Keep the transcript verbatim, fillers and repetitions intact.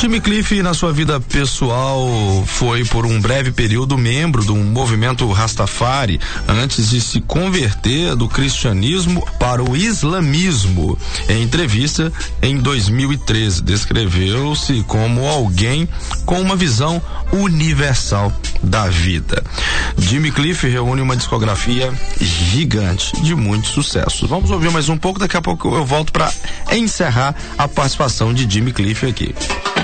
Jimmy Cliff, na sua vida pessoal, foi por um breve período membro do movimento Rastafari, antes de se converter do cristianismo para o islamismo. Em entrevista em dois mil e treze, descreveu-se como alguém com uma visão universal da vida. Jimmy Cliff reúne uma discografia gigante de muitos sucessos. Vamos ouvir mais um pouco, daqui a pouco eu volto para encerrar a participação de Jimmy Cliff aqui.